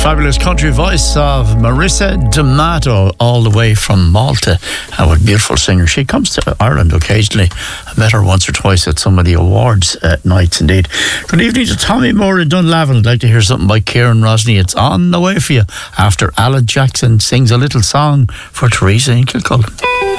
Fabulous country voice of Marissa D'Amato, all the way from Malta. What a beautiful singer. She comes to Ireland occasionally. I met her once or twice at some of the awards nights indeed. Good evening to Tommy Moore in Dunlavin. I'd like to hear something by Kieran Rosny. It's on the way for you after Alan Jackson sings a little song for Teresa in Kilcullen.